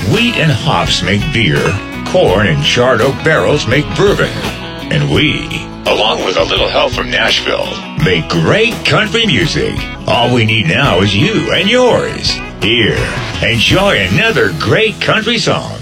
Wheat and hops make beer. Corn and charred oak barrels make bourbon. And we, along with a little help from Nashville, make great country music. All we need now is you and yours. Here, enjoy another great country song.